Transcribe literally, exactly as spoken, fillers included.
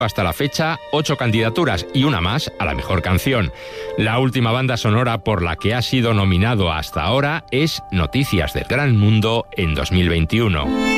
hasta la fecha ocho candidaturas y una más a la mejor canción. La última banda sonora por la que ha sido nominado hasta ahora es Noticias del Gran Mundo en dos mil veintiuno.